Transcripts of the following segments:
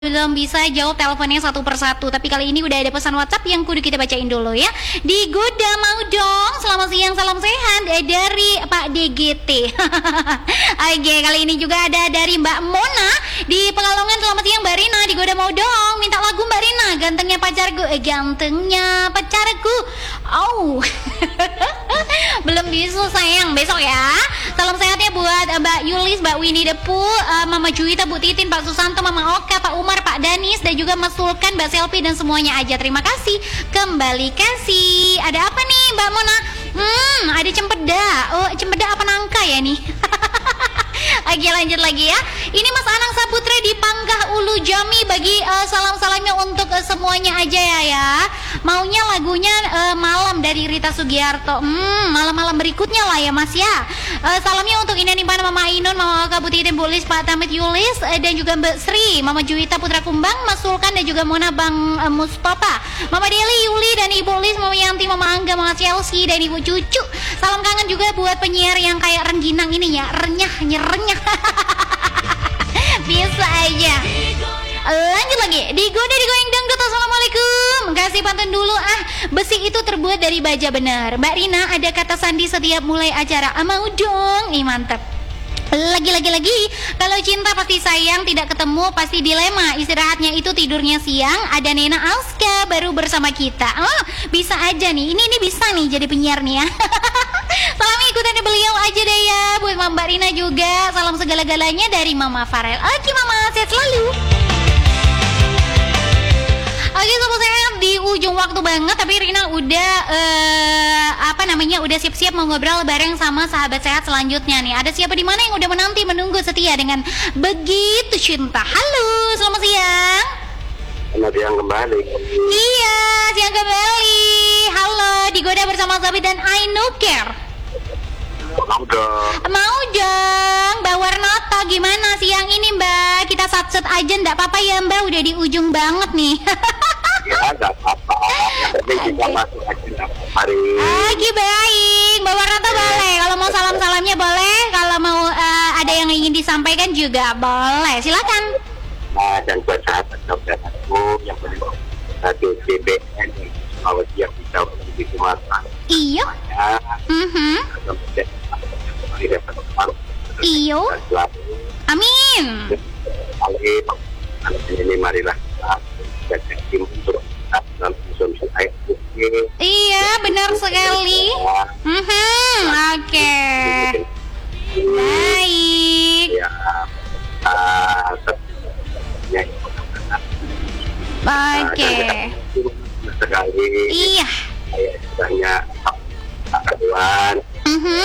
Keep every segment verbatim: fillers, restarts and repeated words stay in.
belum bisa jawab teleponnya satu persatu, tapi kali ini udah ada pesan WhatsApp yang kudu kita bacain dulu ya. Digoda mau dong, selamat siang, salam sehat eh, dari Pak D G T. Oke, kali ini juga ada dari Mbak Mona di Pekalongan. Selamat siang Mbak Rina, digoda mau dong, minta lagu Mbak Rina, gantengnya pacarku, eh gantengnya pacarku. Oh, belum bisa sayang, besok ya. Salam sehatnya buat uh, Mbak Yulis, Mbak Winnie Depu, uh, Mama Juwita, Bu Titin, Pak Susanto, Mama Oka, Pak Umar, Pak Danis, dan juga Mas Sulkan, Mbak Selvi, dan semuanya aja. Terima kasih, kembali kasih. Ada apa nih Mbak Mona? Hmm, ada cempeda. Oh, cempeda apa nangka ya nih? Oke, lanjut lagi ya. Ini Mas Anang Saputra di Panggah Ulu Jami, bagi uh, salam-salamnya untuk uh, semuanya aja ya ya. Maunya lagunya uh, Malam dari Rita Sugiarto. Hmm, malam-malam berikutnya lah ya Mas ya. Uh, salamnya untuk Inani Pana, Mama Ainun, Mama Oka, Bu Titin, Bu Lis, Pak Tamit Yulis, uh, dan juga Mbak Sri, Mama Juwita Putra Kumbang, Mas Sulkan, dan juga Mona Bang uh, Mustafa, Mama Deli, Yuli, dan Ibu Lis, Mama Yanti, Mama Angga, Mama Chelsea, dan Ibu Cucu. Salam kangen juga buat penyiar yang kayak rengginang ini ya, renyah, nyerenyah. Bisa aja. Lanjut lagi, digoda digoyang dangdut. Assalamualaikum. Kasih pantun dulu ah. Besi itu terbuat dari baja, benar Mbak Rina. Ada kata sandi setiap mulai acara. Ah, mau dong. Ih, mantap. Lagi-lagi lagi, kalau cinta pasti sayang, tidak ketemu pasti dilema. Istirahatnya itu tidurnya siang. Ada Nena Alska baru bersama kita. Oh, bisa aja nih. Ini ini bisa nih jadi penyiar nih ya. Salam ikutan beliau aja deh ya. Buat Mbak Rina juga. Salam segala-galanya dari Mama Farel. Oke Mama, sehat selalu. Oke, sobat sehat, di ujung waktu banget, tapi Rina udah uh, apa namanya udah siap-siap mau ngobrol bareng sama sahabat sehat selanjutnya nih. Ada siapa di mana yang udah menanti menunggu setia dengan begitu cinta. Halo, selamat siang. Selamat siang kembali. Iya, siang kembali. Halo, digoda bersama Zabi dan I No Care. Mau dong. Mau dong, Mbak Warnoto, gimana siang ini Mbak? Kita sat-set aja ndak apa-apa ya Mbak, udah di ujung banget nih. Ya, nggak apa-apa. Yang penting kita masuk aja hari. Oke, baik. Mbak Warnoto boleh. Kalau mau salam-salamnya boleh. Kalau mau uh, ada yang ingin disampaikan juga boleh. Silakan. Nah, dan buat sahabat-sahabatku yang paling satu D B N Sulawesi yang bisa di Sumatera. Iya. Mhm. Iyo. Amin. Ini marilah kita tim untuk konsumsi air putih. Iya, benar sekali. Mhm. Oke. Baik. Ya. Ah, ya. Oke. Sekali. Iya. Banyak aduan. Mhm.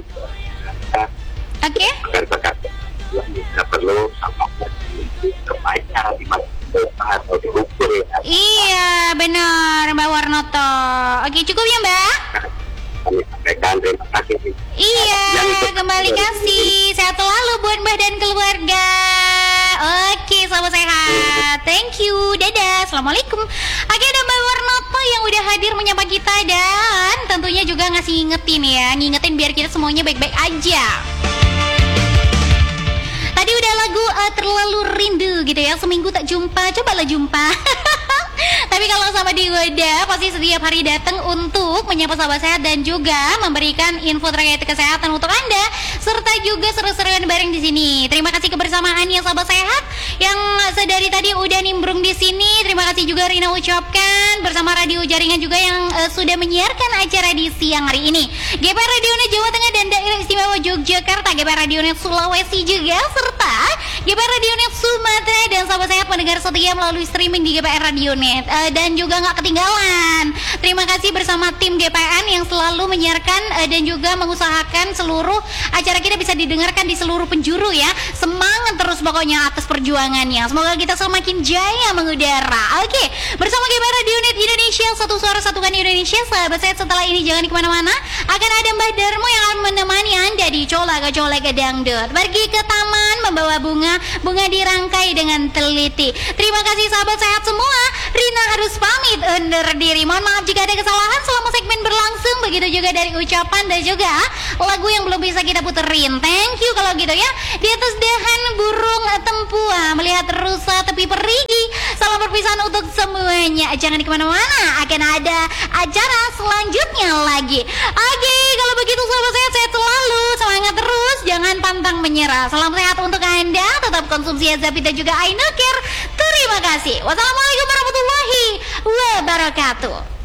Oke. Agar tidak perlu sampah terbaiknya di mana atau diukur ya. Iya, benar Mbak Warnoto. Oke, cukup ya Mbak? Kami sampaikan terima kasih. Iya, kembali kasih. Sehat selalu buat Mbak dan keluarga. Oke, selamat sehat. Thank you. Dadah. Assalamualaikum. Oke, ada Mbak Warnoto yang udah hadir menyapa kita dan tentunya juga ngasih ngingetin ya, ngingetin biar kita semuanya baik-baik aja. Tadi udah lagu uh, Terlalu Rindu gitu ya. Seminggu tak jumpa, cobalah jumpa. Tapi kalau sama Digoda pasti setiap hari datang untuk menyapa sahabat sehat dan juga memberikan info terkait kesehatan untuk Anda, serta juga seru-seruan bareng di sini. Terima kasih kebersamaan ya sahabat sehat yang sedari tadi udah nimbrung di sini. Terima kasih juga Rina ucapkan bersama radio jaringan juga yang uh, sudah menyiarkan acara di siang hari ini. G P R Radionet Jawa Tengah dan Daerah Istimewa Yogyakarta, G P R Radionet Sulawesi juga, serta G P R Radionet Sumatera, dan sahabat sehat pendengar setia melalui streaming di G P R Radionet. Uh, dan juga nggak ketinggalan, terima kasih bersama tim G P N yang selalu menyiarkan uh, dan juga mengusahakan seluruh acara kita bisa didengarkan di seluruh penjuru ya. Semangat terus pokoknya atas perjuangannya. Semoga kita semakin jaya mengudara. Oke, bersama G P R Radionet Indonesia, satu suara satukan Indonesia. Sahabat sehat, setelah ini jangan kemana-mana, akan ada Mbak Darmo yang akan menemani Anda di Colak Colak Dangdut. Pergi ke taman membawa bunga sempurna, bunga dirangkai dengan teliti. Terima kasih sahabat sehat semua. Rina harus pamit undur diri. Mohon maaf jika ada kesalahan selama segmen berlangsung. Begitu juga dari ucapan dan juga lagu yang belum bisa kita puterin. Thank you kalau gitu ya. Di atas dahan burung tempua melihat rusa tepi perigi. Salam perpisahan untuk semuanya. Jangan kemana-mana, akan ada acara selanjutnya lagi. Oke, kalau begitu sahabat sehat, sehat selalu, semangat terus, jangan pantang menyerah. Salam sehat untuk Anda, tetap konsumsi Azabit dan juga Ainukir. Terima kasih. Wassalamualaikum warahmatullahi wabarakatuh.